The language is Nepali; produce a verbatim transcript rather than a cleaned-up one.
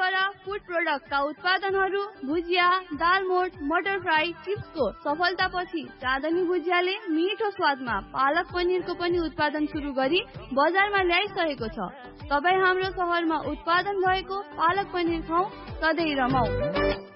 बडा फुड प्रोडक्टका उत्पादनहरू भुजिया, दालमोट, मटर फ्राई, चिप्सको सफलतापछि चाँदनी भुजियाले मिठो स्वादमा पालक पनिरको पनि उत्पादन सुरु गरी बजारमा ल्याइसकेको छ। तपाईँ हाम्रो सहरमा उत्पादन भएको पालक पनिर खाऊ, सधैँ रमाऊ।